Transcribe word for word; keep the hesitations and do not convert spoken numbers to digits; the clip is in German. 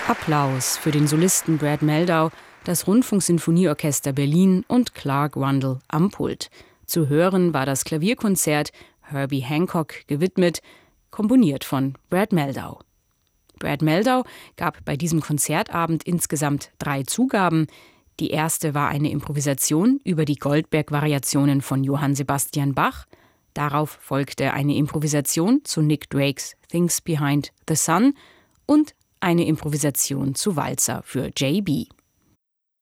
Applaus für den Solisten Brad Mehldau, das Rundfunksinfonieorchester Berlin und Clark Rundle am Pult. Zu hören war das Klavierkonzert Herbie Hancock gewidmet, komponiert von Brad Mehldau. Brad Mehldau gab bei diesem Konzertabend insgesamt drei Zugaben. Die erste war eine Improvisation über die Goldberg-Variationen von Johann Sebastian Bach. Darauf folgte eine Improvisation zu Nick Drakes Things Behind the Sun und eine Improvisation zu Walzer für J B